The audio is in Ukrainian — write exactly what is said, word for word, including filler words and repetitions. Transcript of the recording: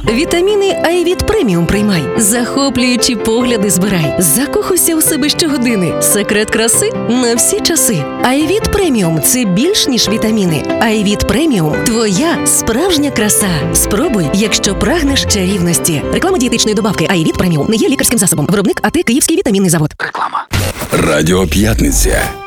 Вітаміни Айвіт Преміум приймай. Захоплюючі погляди збирай. Закохуйся у себе щогодини. Секрет краси на всі часи. Айвіт Преміум – це більш ніж вітаміни. Айвіт Преміум – твоя справжня краса. Спробуй, якщо прагнеш чарівності. Реклама дієтичної добавки Айвіт Преміум не є лікарським засобом. Виробник АТ Київський вітамінний завод. Реклама. Радіо П'ятниця.